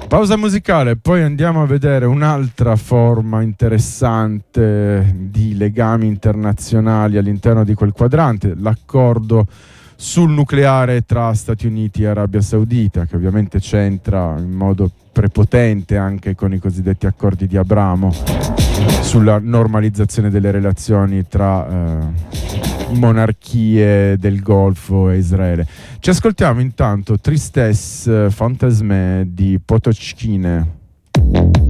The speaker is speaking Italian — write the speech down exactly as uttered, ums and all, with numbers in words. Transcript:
Pausa musicale, poi andiamo a vedere un'altra forma interessante di legami internazionali all'interno di quel quadrante, l'accordo sul nucleare tra Stati Uniti e Arabia Saudita, che ovviamente c'entra in modo prepotente anche con i cosiddetti accordi di Abramo sulla normalizzazione delle relazioni tra eh, monarchie del Golfo e Israele. Ci ascoltiamo intanto Tristesse Fantasmée di Potočkine.